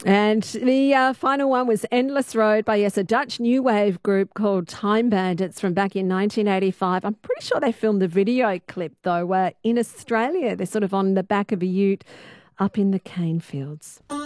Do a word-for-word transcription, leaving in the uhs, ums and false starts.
And the uh, final one was Endless Road by, yes, a Dutch new wave group called Time Bandits from back in nineteen eighty-five. I'm pretty sure they filmed the video clip, though, where in Australia they're sort of on the back of a ute up in the cane fields.